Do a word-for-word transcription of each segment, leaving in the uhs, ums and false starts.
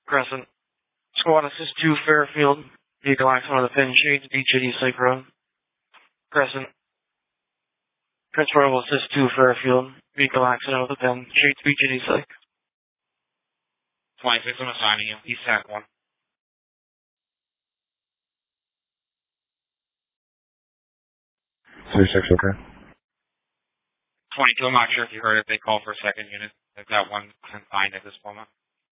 Crescent. Squad Assist two, Fairfield. Vehicle accident on the Penn Shades, Beach at East Lake Road. Crescent. Transportable Assist two, Fairfield. Vehicle accident on the Penn Shades, Beach at East Lake. twenty-six, I'm assigning you. East Sac one. thirty-six, okay. twenty-two, I'm not sure if you heard it. They called for a second unit. They've got one confined at this moment.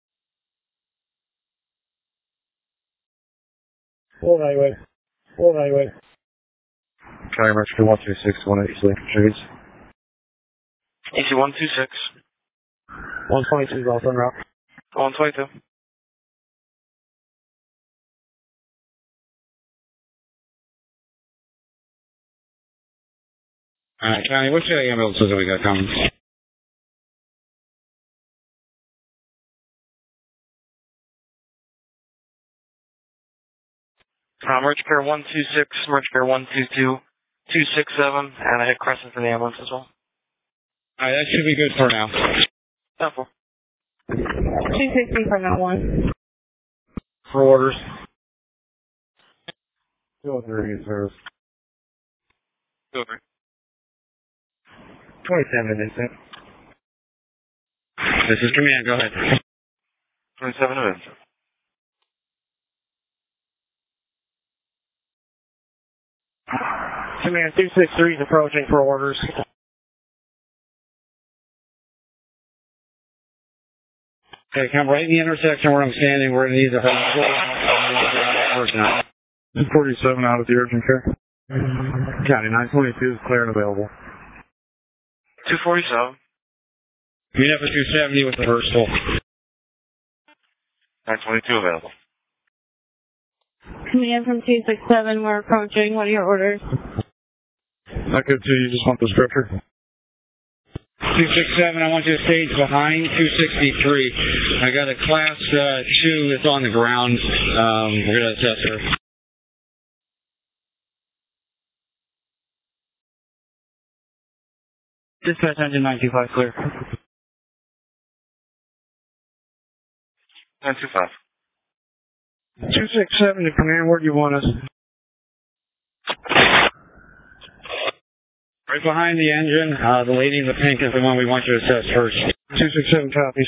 Full highway. Full highway. County Emergency one two six, one eight Lake Shades. E C one two six. one twenty-two is also en route. one twenty-two. Alright, County, what's the ambulances that we got coming? Uh, Merge Care one two six, Merge Care one two two, two six seven, and I hit Crescent for the ambulance as well. Alright, that should be good for now. Helpful. two sixty for that one. For orders. two oh three is service. Over. twenty-seven in instant. This is command, go ahead. twenty-seven of instant. Command two six three is approaching for orders. Okay, come right in the intersection where I'm standing. We're going to need the whole two forty-seven out of the urgent care. County nine twenty-two is clear and available. two forty-seven. Meet up at two seventy with the first full. nine twenty-two available. Command from two six seven, we're approaching. What are your orders? Not good too, you just want the stretcher? two six seven, I want you to stage behind two sixty-three. I got a class uh, two that's on the ground. Um, we're going to assess her. Dispatch engine nine two five clear. nine two five. two six seven to command, where do you want us? Right behind the engine, uh, the lady in the pink is the one we want you to assess first. two six seven copies.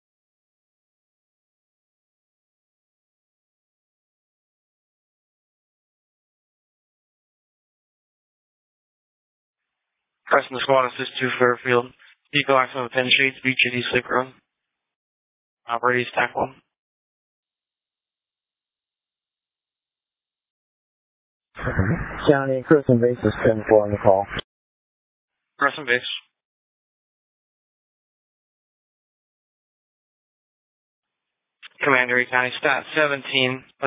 Crescent Squad Assist two, Fairfield. Vehicle accident on the Penn Shades, Beach at East Lake Road. Operate East Tac one. County, Crescent Base is ten four on the call. Crescent Base. Commander, County Stat seventeen.